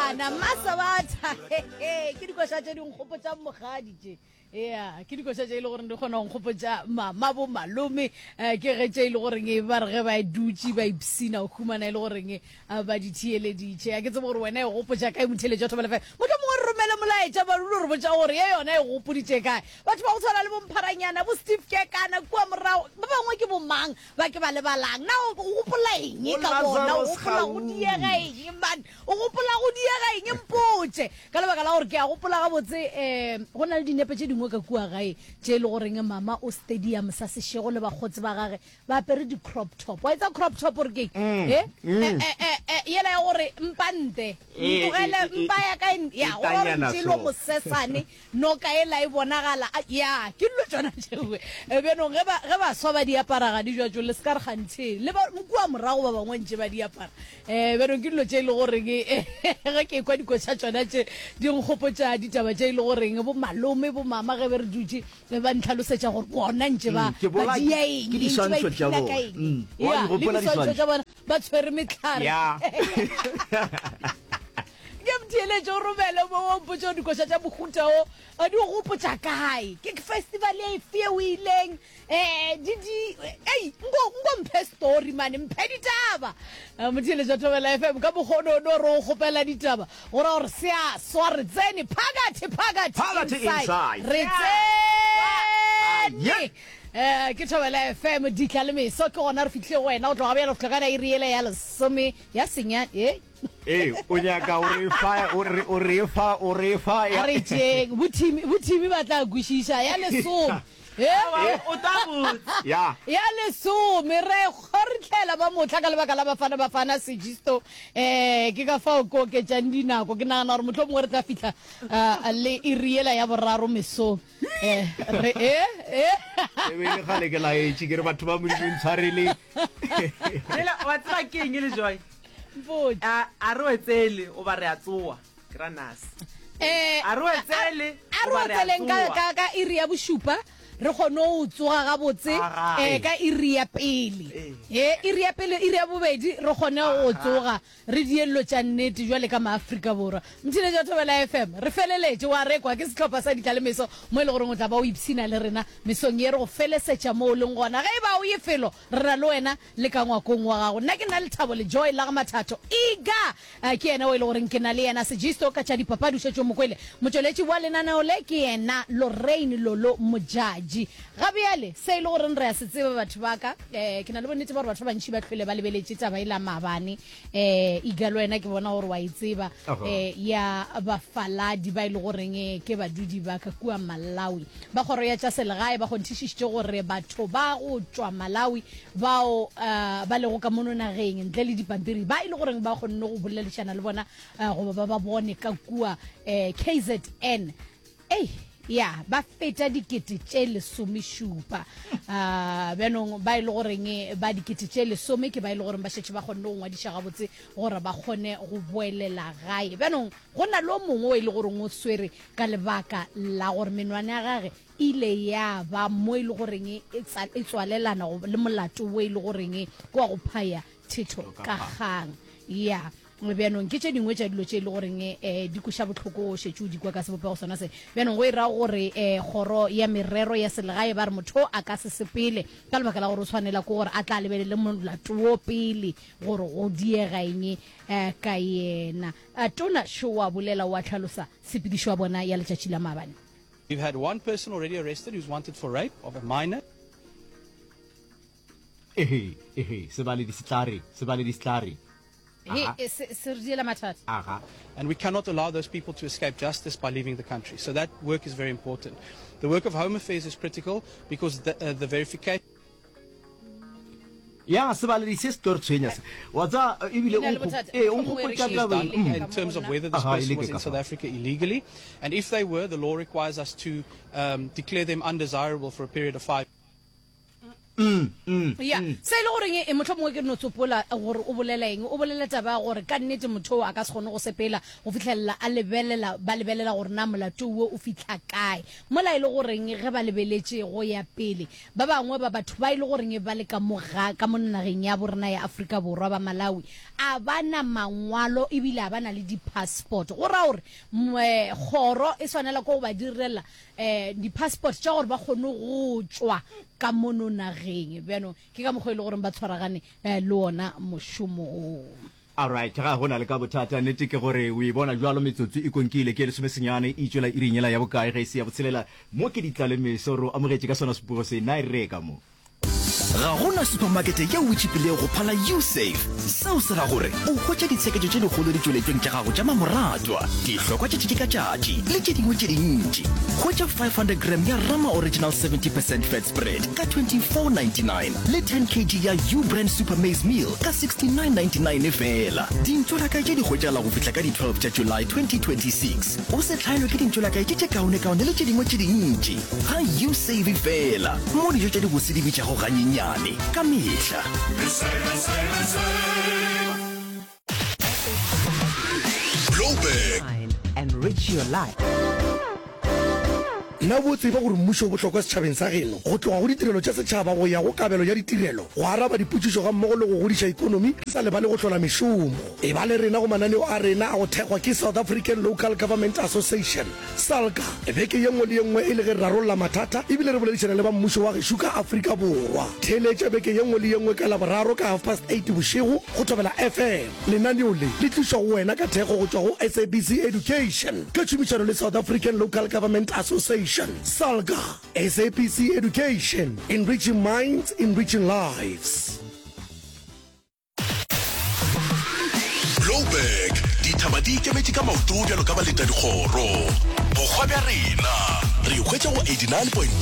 bana masabata ke dikoša tše di nkgopotša mogadi tše ke dikoša tše e le gore di kgona go nkgopotša mama bo malome ke ge tše e le goreng ba re ge ba dutše ba ipsina go humana e le goreng ba ditšieleditše a ke tsebo gore wena e gopotša kae motheletša o thobalefe motho mongwe re romele molaetša barulo re botša gore ye yona e gopoditše kae batho ba go tshwana le bompharanyana bo steve kekana kua morago ba bangwe ke bomang ba ke ba lebalang na o gopola eng ka bona o gopola go diega eng man o gopola go diega eng mpotse ka lebaka la gore ke a gopola gabotse go na le dinepe tše dingwe ka kua gae tše e le goreng mama o stadium sa sešego le bagotse ba gage ba apere di-crop top wa etsa crop top gore ke yela ya gore mpante ntogele mpa ya ka ya gore ntšelo mosesane no ka ela e bonagala ya ke dilo tsona tšewe benong ge ba swa ba diapara ga di jwatso le se ka re gantšhe le nkua morago ba bangwe ntše ba diapara benong ke dilo tše e le goreng ge ke kwa dikoša tsona tše di nkgopotša ditaba tše e le goreng bo malome bo mama ge be re dutše ba ntlhalosetša gore bona ntše ba dia eng ntše ba iphila ka eng le diswantšho tša bona ba tshwere metlhare ke mtheletše o romele mo mpotša dikoša tša bogutao a di gopotša kae ke festival e fe o ileng nko mphe story mane mphe ditaba motheletša thobela fm ka bokgonono re o kgopela ditaba gora gore se a swa re tsene phakathi inside re tsene ke thobela fm ditla le meso ke gona re fitlhe wena o tloga bjalo tlhokana e riele ya lesome ya senya o nyaka o re fa ya re tšeng bothimi ba tla kwešiša ya lesome ya lesome re kgortlhela ba motlha ka lebaka la bafana segisto ke ka fao ko oketšang dinako ke nagana gore motlho mongwe re tla fitlha le e riela ya boraro mesong gale ke laetše ke re batho ba modimontshwarele wa tseba ke eng e le joy a re wetsele o ba re a tsoa granas a re wetsele ka iri ya bošupa re kgone o tsoga gabotse ka iri ya pele iri ya pele iri ya bobedi re kgone go tsoga re dielelo tša nnete jwale ka maaforika borwa mthile ja thobela fm re feleletše wa rekwa ke setlhopha sa ditla le meso mo e le goreng o tla ba o ipsina le rena mesong ye re go felesetša mo o leng gona ge e ba o ye felo re na le wena le ka ngwakong wa gago nna ke na le thabo le joy la ga mathato iga ke yena o e le goreng ke na le yena segisto ka tša dipapadi o šetšo mokwele motšweletši wa lenaneo le ke yena lorraine lolo mojaji gabeale se e le goreng re ya se tseba batho baka ke na le bonnete ba gore batho ba bantši ba tlhole ba lebeletše taba e la maabane iga le wena ke bona gore wa e tseba ya bafaladi ba e le goreng ke badudi ba ka kua malawi ba kgoro ya tša selegae ba kgonthišišitše gore batho ba go tšwa malawi bao ba lego ka mono nageng ntle le dipampiri ba e le goreng ba kgonne go bolelešana le bona goba ba bone ka kua KZN ya ba feta dikete tše lesomešupa bjanong ba e le goreng ba dikete tše lesome ke ba e le goreng ba šetše ba kgonne go ngwadiša gabotse gore ba kgone go boelela gae bjanong go na le o mongwe o e le goreng o swere ka lebaka la gore menwana ya gage ile ya ba mo e le goreng e tswalelana le molato o e le goreng ke wa go phaya thetho ka gang ya bjanong ke tše dingwe tša dilo tše e le goreng di koša botlhoko o šetše o dikwa ka sebopego sona se bjanong go e ra gore kgoro ya merero ya selegae ba re motho a ka se sepele ka lebaka la gore o tshwanela ke gore a tla lebelele molato wo pele gore go diega eng ka yena tona šo wa bolela wa tlhalosa sepedišo wa bona ya letšatši la maabane. We've had one person already arrested who's wanted for rape of a minor. sebale di setlare And we cannot allow those people to escape justice by leaving the country. So that work is very important. The work of Home Affairs is critical because the verification. Ya sebale di se store tshwenya wa tsa ebile in terms of whether this person was in South Africa illegally, and if they were, the law requires us to declare them undesirable for a period of 5 ya se le goreng e motho mongwe ke no tsopola gore o boleleng o bolela taba gore ka nnete motho a ka se gone go sepela go fitlhelela a lebelela gore na molato o fitlha kae mola ile goreng ge ba lebeletse go ya pele ba bangwe ba batho ba ile goreng ba le ka monageng ya borena ya Afrika Borwa ba Malawi a bana mangwalo ebile a bana le di-passport go ra gore kgoro e tshwanela go ba direla di-passport tša gore ba kgone go tswa ka mononageng bjano ke ka mokgwa ile gore ba tshwaragane le ona mošomo o alright ga go na le ka bothata nnete ke gore o e bona jwalo metsotso e konkile ke le somesenyane e tswela irinyela ya bokae ga se ya botshelela mo ke ditlalemeso ro amogetse ka sona seporo se na reka mo ga gona supermarket ya witchipile go phala USave seo se ra gore o hwetša ditshekejo tše dikgolo di tšweletsweng tša gago tša mamoratwa dihlokwa tše ka tšatši le tše dingwe tše dintši hwetša 500 gram ya Rama Original 70% fat spread ka $24.99 le 10 kg ya U-Brand Super Maize Meal ka $69.99 fela dintšolakae tše di hwetšala go fihla ka di 12 tša July 2026 o se hlaelwe ke dintšolakae tše kaone le tše dingwe tše dintši ga USave fela mo dijo tše di bose di bitšago ganyenyane ka mehla Blowback enrich your life. nna botse ba gore mmušo o bohlokwa setšhabeng sa geno go tloga go ditirelo tša setšhaba go ya go kabelo ya ditirelo go araba dipotšišo ga mmogo le go godiša ikonomi ke sa lebale go hlola mešomo e ba le rena go mananeo a rena a go thekgwa ke South African Local Government Association SALGA beke ye nngwe le ye nngwe e le ge re rarolla mathata ebile re boledišana le ba mmušo wa gešo ka Afrika Borwa theeletša beke ye nngwe le ye nngwe ka laboraro ka 8:30 bošego go tobela FM lenaneo le le tlišwa go wena ka thekgo go tšwa go SABC Education ka tšhomišano le South African Local Government Association SALGA SABC Education, enriching minds, enriching lives. Blowback dithaba di ikemetse ka maoto bjalo ka baleta dikgoro bokgwa bja rena re hwetša go 89.